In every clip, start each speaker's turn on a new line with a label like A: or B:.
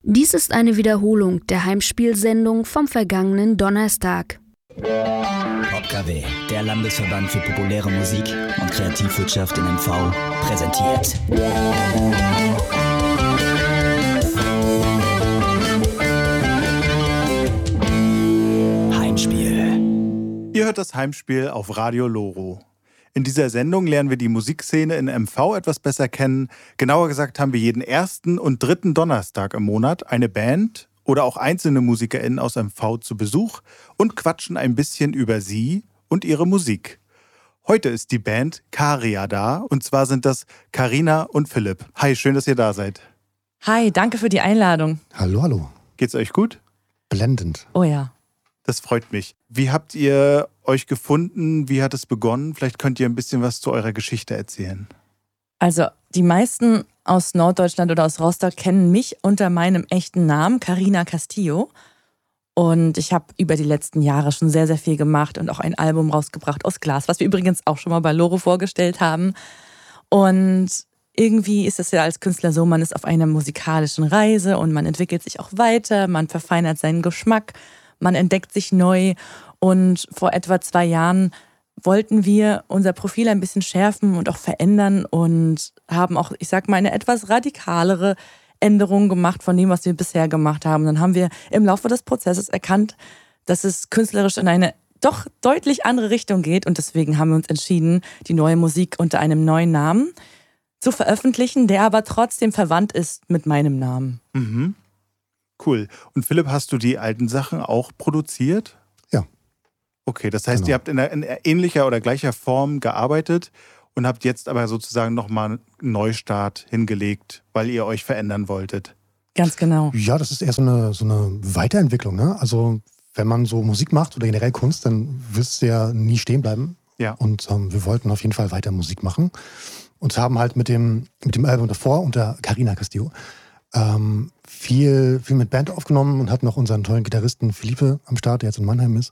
A: Dies ist eine Wiederholung der Heimspielsendung vom vergangenen Donnerstag.
B: PopKW, der Landesverband für populäre Musik und Kreativwirtschaft in MV, präsentiert. Heimspiel.
C: Ihr hört das Heimspiel auf Radio Loro. In dieser Sendung lernen wir die Musikszene in MV etwas besser kennen. Genauer gesagt haben wir jeden ersten und dritten Donnerstag im Monat eine Band oder auch einzelne MusikerInnen aus MV zu Besuch und quatschen ein bisschen über sie und ihre Musik. Heute ist die Band Karia da, und zwar sind das Carina und Philipp. Hi, schön, dass ihr da seid.
D: Hi, danke für die Einladung.
E: Hallo, hallo.
C: Geht's euch gut?
E: Blendend.
D: Oh ja.
C: Das freut mich. Wie habt ihr euch gefunden? Wie hat es begonnen? Vielleicht könnt ihr ein bisschen was zu eurer Geschichte erzählen.
D: Also die meisten aus Norddeutschland oder aus Rostock kennen mich unter meinem echten Namen, Carina Castillo. Und ich habe über die letzten Jahre schon sehr, sehr viel gemacht und auch ein Album rausgebracht aus Glas, was wir übrigens auch schon mal bei Loro vorgestellt haben. Und irgendwie ist es ja als Künstler so, man ist auf einer musikalischen Reise und man entwickelt sich auch weiter, man verfeinert seinen Geschmack, man entdeckt sich neu. Und vor etwa 2 Jahren wollten wir unser Profil ein bisschen schärfen und auch verändern und haben auch, ich sag mal, eine etwas radikalere Änderung gemacht von dem, was wir bisher gemacht haben. Dann haben wir im Laufe des Prozesses erkannt, dass es künstlerisch in eine doch deutlich andere Richtung geht. Und deswegen haben wir uns entschieden, die neue Musik unter einem neuen Namen zu veröffentlichen, der aber trotzdem verwandt ist mit meinem Namen.
C: Mhm. Cool. Und Philipp, hast du die alten Sachen auch produziert?
E: Ja.
C: Okay, das heißt,
E: Genau.
C: Ihr habt in ähnlicher oder gleicher Form gearbeitet und habt jetzt aber sozusagen nochmal einen Neustart hingelegt, weil ihr euch verändern wolltet.
D: Ganz genau.
E: Ja, das ist eher so eine Weiterentwicklung, ne? Also wenn man so Musik macht oder generell Kunst, dann willst du ja nie stehen bleiben.
C: Ja.
E: Und wir wollten auf jeden Fall weiter Musik machen. Und haben halt mit dem Album davor unter Carina Castillo viel mit Band aufgenommen und hatten noch unseren tollen Gitarristen Felipe am Start, der jetzt in Mannheim ist.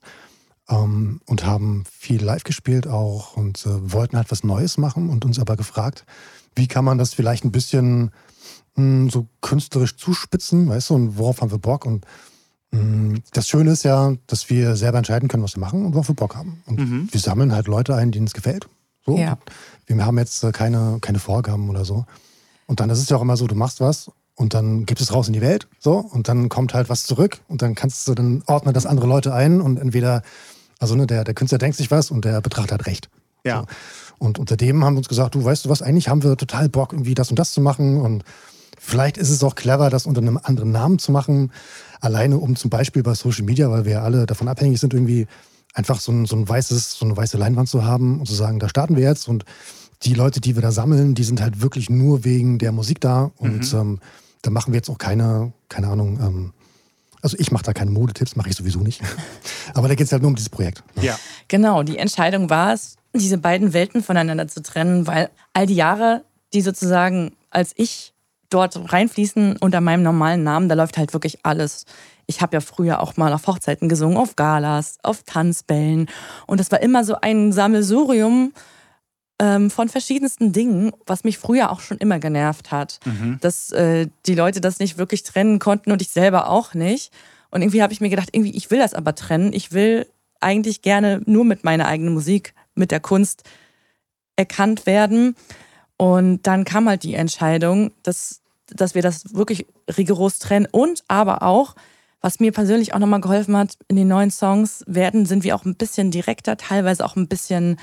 E: Und haben viel live gespielt auch und wollten halt was Neues machen und uns aber gefragt, wie kann man das vielleicht ein bisschen so künstlerisch zuspitzen, weißt du, und worauf haben wir Bock? Und das Schöne ist ja, dass wir selber entscheiden können, was wir machen und worauf wir Bock haben. Und wir sammeln halt Leute ein, denen es gefällt. So.
D: Ja.
E: Wir haben jetzt keine Vorgaben oder so. Und dann ist es ja auch immer so, du machst was und dann gibst es raus in die Welt, so, und dann kommt halt was zurück und dann ordnen das andere Leute ein und entweder, also ne, der Künstler denkt sich was und der Betrachter hat recht.
C: Ja.
E: So. Und unter dem haben wir uns gesagt, du, weißt du was, eigentlich haben wir total Bock, irgendwie das und das zu machen und vielleicht ist es auch clever, das unter einem anderen Namen zu machen, alleine um zum Beispiel bei Social Media, weil wir ja alle davon abhängig sind, irgendwie einfach so eine weiße Leinwand zu haben und zu sagen, da starten wir jetzt und die Leute, die wir da sammeln, die sind halt wirklich nur wegen der Musik da und da machen wir jetzt auch keine Ahnung, also ich mache da keine Modetipps, mache ich sowieso nicht. Aber da geht es halt nur um dieses Projekt.
C: Ja.
D: Genau, die Entscheidung war es, diese beiden Welten voneinander zu trennen, weil all die Jahre, die sozusagen als ich dort reinfließen unter meinem normalen Namen, da läuft halt wirklich alles. Ich habe ja früher auch mal auf Hochzeiten gesungen, auf Galas, auf Tanzbällen und das war immer so ein Sammelsurium von verschiedensten Dingen, was mich früher auch schon immer genervt hat. Dass die Leute das nicht wirklich trennen konnten und ich selber auch nicht. Und irgendwie habe ich mir gedacht, ich will das aber trennen. Ich will eigentlich gerne nur mit meiner eigenen Musik, mit der Kunst erkannt werden. Und dann kam halt die Entscheidung, dass wir das wirklich rigoros trennen und aber auch, was mir persönlich auch nochmal geholfen hat, in den neuen Songs sind wir auch ein bisschen direkter, teilweise auch ein bisschen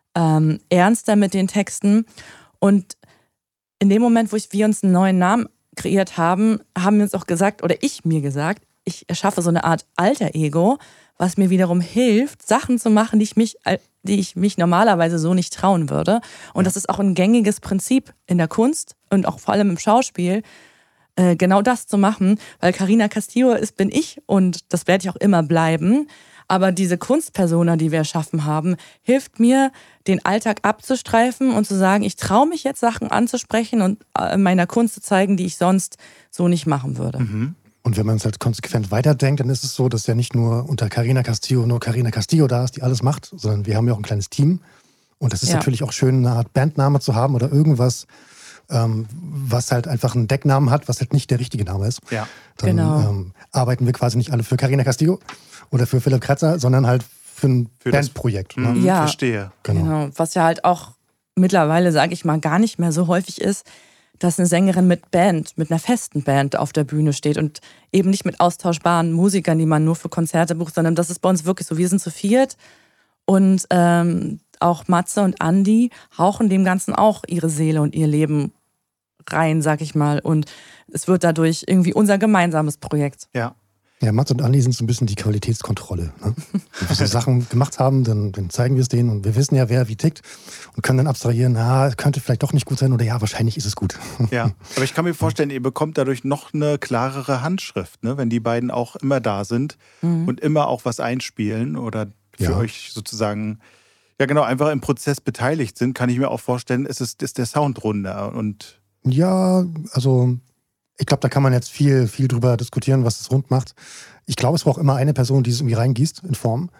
D: ernster mit den Texten. Und in dem Moment, wo wir uns einen neuen Namen kreiert haben, haben wir uns auch gesagt, oder ich mir gesagt, ich erschaffe so eine Art Alter-Ego, was mir wiederum hilft, Sachen zu machen, die ich mich normalerweise so nicht trauen würde. Und das ist auch ein gängiges Prinzip in der Kunst und auch vor allem im Schauspiel, genau das zu machen, weil Carina Castillo bin ich und das werde ich auch immer bleiben. Aber diese Kunstpersona, die wir erschaffen haben, hilft mir, den Alltag abzustreifen und zu sagen, ich traue mich jetzt Sachen anzusprechen und meiner Kunst zu zeigen, die ich sonst so nicht machen würde.
E: Und wenn man es halt konsequent weiterdenkt, dann ist es so, dass ja nicht nur unter Carina Castillo nur Carina Castillo da ist, die alles macht, sondern wir haben ja auch ein kleines Team. Und das ist natürlich auch schön, eine Art Bandname zu haben oder irgendwas, was halt einfach einen Decknamen hat, was halt nicht der richtige Name ist.
C: Ja.
E: Dann arbeiten wir quasi nicht alle für Carina Castillo oder für Philipp Kretzer, sondern halt für ein Bandprojekt.
D: Ja,
C: verstehe.
D: Genau. Was ja halt auch mittlerweile, sage ich mal, gar nicht mehr so häufig ist, dass eine Sängerin mit einer festen Band auf der Bühne steht und eben nicht mit austauschbaren Musikern, die man nur für Konzerte bucht, sondern das ist bei uns wirklich so, wir sind zu viert und auch Matze und Andi hauchen dem Ganzen auch ihre Seele und ihr Leben rein, sag ich mal, und es wird dadurch irgendwie unser gemeinsames Projekt.
C: Ja.
E: Ja, Mats und Andi sind so ein bisschen die Qualitätskontrolle. Ne? Wenn wir so Sachen gemacht haben, dann zeigen wir es denen und wir wissen ja, wer wie tickt und können dann abstrahieren, könnte vielleicht doch nicht gut sein oder ja, wahrscheinlich ist es gut.
C: Ja, aber ich kann mir vorstellen, ihr bekommt dadurch noch eine klarere Handschrift, ne? Wenn die beiden auch immer da sind und immer auch was einspielen oder für euch sozusagen, ja genau, einfach im Prozess beteiligt sind, kann ich mir auch vorstellen, ist der Sound runder und...
E: Ja, also... Ich glaube, da kann man jetzt viel drüber diskutieren, was es rund macht. Ich glaube, es braucht immer eine Person, die es irgendwie reingießt in Form.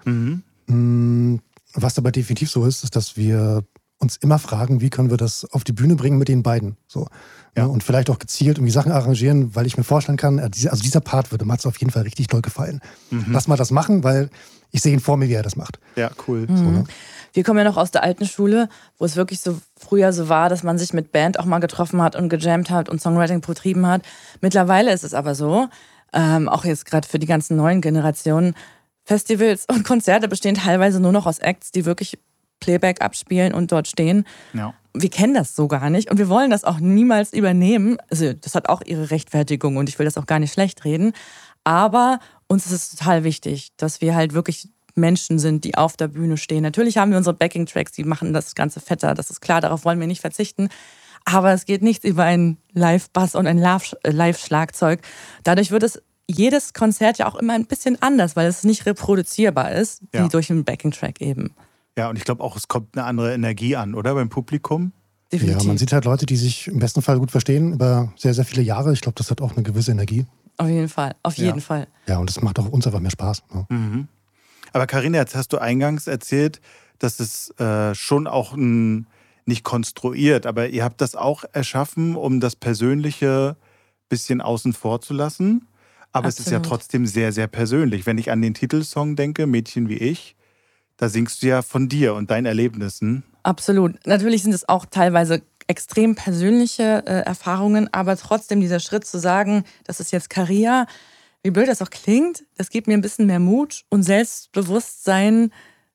E: Was aber definitiv so ist, dass wir uns immer fragen, wie können wir das auf die Bühne bringen mit den beiden. So. Ja. Und vielleicht auch gezielt irgendwie Sachen arrangieren, weil ich mir vorstellen kann, also dieser Part würde Mats auf jeden Fall richtig doll gefallen. Lass mal das machen, weil ich sehe ihn vor mir, wie er das macht.
C: Ja, cool.
D: So,
E: ne?
D: Wir kommen ja noch aus der alten Schule, wo es wirklich so früher so war, dass man sich mit Band auch mal getroffen hat und gejammt hat und Songwriting betrieben hat. Mittlerweile ist es aber so, auch jetzt gerade für die ganzen neuen Generationen, Festivals und Konzerte bestehen teilweise nur noch aus Acts, die wirklich Playback abspielen und dort stehen. Ja. Wir kennen das so gar nicht und wir wollen das auch niemals übernehmen. Also das hat auch ihre Rechtfertigung und ich will das auch gar nicht schlecht reden. Aber uns ist es total wichtig, dass wir halt wirklich Menschen sind, die auf der Bühne stehen. Natürlich haben wir unsere Backing-Tracks, die machen das Ganze fetter, das ist klar, darauf wollen wir nicht verzichten. Aber es geht nichts über einen Live-Bass und ein Live-Schlagzeug. Dadurch wird es jedes Konzert ja auch immer ein bisschen anders, weil es nicht reproduzierbar ist, wie durch einen Backing-Track eben.
C: Ja, und ich glaube auch, es kommt eine andere Energie an, oder? Beim Publikum?
D: Definitiv.
E: Ja, man sieht halt Leute, die sich im besten Fall gut verstehen über sehr, sehr viele Jahre. Ich glaube, das hat auch eine gewisse Energie.
D: Auf jeden Fall, auf jeden Fall.
E: Ja, und das macht auch uns einfach mehr Spaß. Ne?
C: Aber Carina, jetzt hast du eingangs erzählt, dass es schon auch nicht konstruiert, aber ihr habt das auch erschaffen, um das Persönliche ein bisschen außen vor zu lassen. Aber Absolut. Es ist ja trotzdem sehr, sehr persönlich. Wenn ich an den Titelsong denke, Mädchen wie ich, da singst du ja von dir und deinen Erlebnissen.
D: Absolut. Natürlich sind es auch teilweise extrem persönliche Erfahrungen, aber trotzdem dieser Schritt zu sagen, das ist jetzt Caria, wie blöd das auch klingt, das gibt mir ein bisschen mehr Mut und Selbstbewusstsein,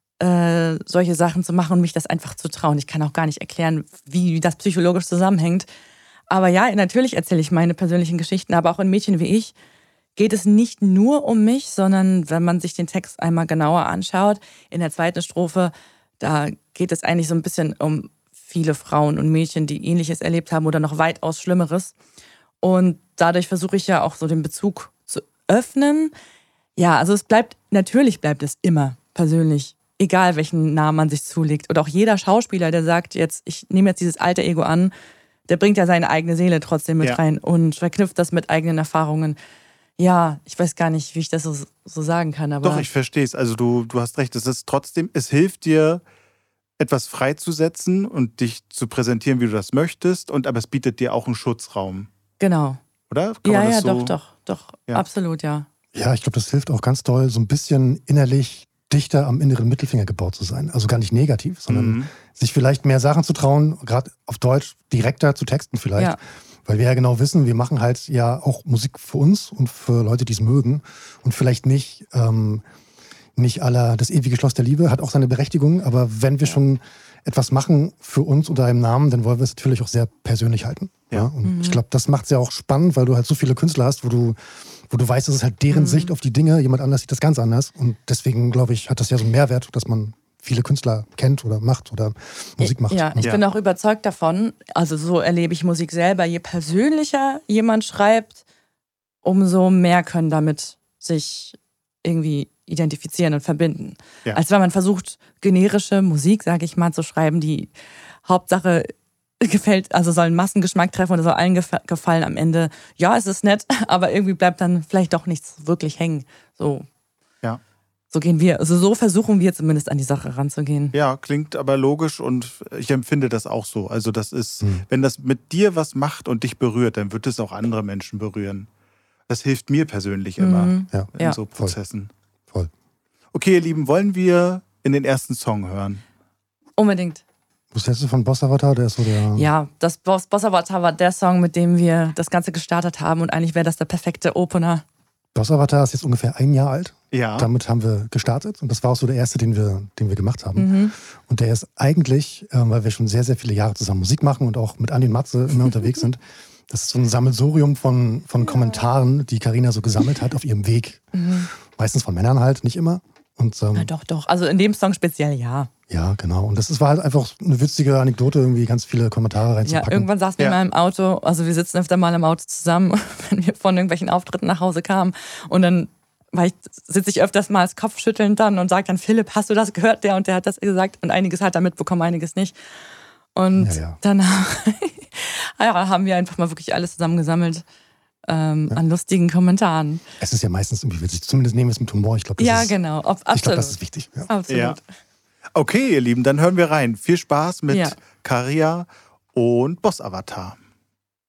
D: solche Sachen zu machen und mich das einfach zu trauen. Ich kann auch gar nicht erklären, wie das psychologisch zusammenhängt. Aber ja, natürlich erzähle ich meine persönlichen Geschichten, aber auch in Mädchen wie ich geht es nicht nur um mich, sondern wenn man sich den Text einmal genauer anschaut, in der zweiten Strophe, da geht es eigentlich so ein bisschen um viele Frauen und Mädchen, die Ähnliches erlebt haben oder noch weitaus Schlimmeres. Und dadurch versuche ich ja auch so den Bezug zu öffnen. Ja, also natürlich bleibt es immer persönlich, egal welchen Namen man sich zulegt. Oder auch jeder Schauspieler, der sagt jetzt, ich nehme jetzt dieses alter Ego an, der bringt ja seine eigene Seele trotzdem mit rein und verknüpft das mit eigenen Erfahrungen. Ja, ich weiß gar nicht, wie ich das so sagen kann. Aber
C: doch, ich verstehe es. Also du hast recht, es hilft dir, etwas freizusetzen und dich zu präsentieren, wie du das möchtest, aber es bietet dir auch einen Schutzraum.
D: Genau.
C: Oder?
D: Doch, ja. Absolut, ja.
E: Ja, ich glaube, das hilft auch ganz doll, so ein bisschen innerlich dichter am inneren Mittelfinger gebaut zu sein. Also gar nicht negativ, sondern sich vielleicht mehr Sachen zu trauen, gerade auf Deutsch direkter zu texten vielleicht. Ja. Weil wir ja genau wissen, wir machen halt ja auch Musik für uns und für Leute, die es mögen. Und vielleicht nicht das ewige Schloss der Liebe, hat auch seine Berechtigung. Aber wenn wir schon etwas machen für uns unter einem Namen, dann wollen wir es natürlich auch sehr persönlich halten. Ja. Und ich glaube, das macht es ja auch spannend, weil du halt so viele Künstler hast, wo du weißt, das ist halt deren Sicht auf die Dinge. Jemand anders sieht das ganz anders. Und deswegen, glaube ich, hat das ja so einen Mehrwert, dass man viele Künstler kennt oder macht oder Musik macht.
D: Ja, ich bin auch überzeugt davon, also so erlebe ich Musik selber, je persönlicher jemand schreibt, umso mehr können damit sich irgendwie identifizieren und verbinden. Ja. Als wenn man versucht, generische Musik, sage ich mal, zu schreiben, die Hauptsache gefällt, also soll einen Massengeschmack treffen oder soll allen gefallen am Ende. Ja, es ist nett, aber irgendwie bleibt dann vielleicht doch nichts wirklich hängen. So.
C: Ja.
D: So versuchen wir zumindest an die Sache ranzugehen.
C: Ja, klingt aber logisch und ich empfinde das auch so. Also das ist, wenn das mit dir was macht und dich berührt, dann wird es auch andere Menschen berühren. Das hilft mir persönlich immer in so Prozessen.
E: Voll.
C: Okay, ihr Lieben, wollen wir in den ersten Song hören?
D: Unbedingt.
E: Was hältst du von Boss Avatar? Der ist so der...
D: Ja, das Boss Avatar war der Song, mit dem wir das Ganze gestartet haben und eigentlich wäre das der perfekte Opener.
E: Boss Avatar ist jetzt ungefähr 1 Jahr alt.
C: Ja.
E: Damit haben wir gestartet und das war auch so der erste, den wir gemacht haben. Und der ist eigentlich, weil wir schon sehr, sehr viele Jahre zusammen Musik machen und auch mit Andi und Matze immer unterwegs sind, das ist so ein Sammelsurium von Kommentaren, die Carina so gesammelt hat auf ihrem Weg. Meistens von Männern halt, nicht immer. Und,
D: Doch. Also in dem Song speziell ja.
E: Ja, genau. Und das war halt einfach eine witzige Anekdote, irgendwie ganz viele Kommentare reinzupacken.
D: Ja, irgendwann saßen wir mal im Auto, also wir sitzen öfter mal im Auto zusammen, wenn wir von irgendwelchen Auftritten nach Hause kamen. Und dann sitze ich öfters mal als Kopfschüttelnd dann und sage dann, Philipp, hast du das gehört? Der und der hat das gesagt. Und einiges hat er mitbekommen, einiges nicht. Und dann haben wir einfach mal wirklich alles zusammengesammelt. An lustigen Kommentaren.
E: Es ist ja meistens irgendwie witzig. Zumindest nehmen wir es mit Humor. Ich glaube,
D: genau. Absolut.
E: Ich glaube, das ist wichtig. Ja.
D: Absolut.
C: Ja. Okay, ihr Lieben, dann hören wir rein. Viel Spaß mit Caria und Boss Avatar.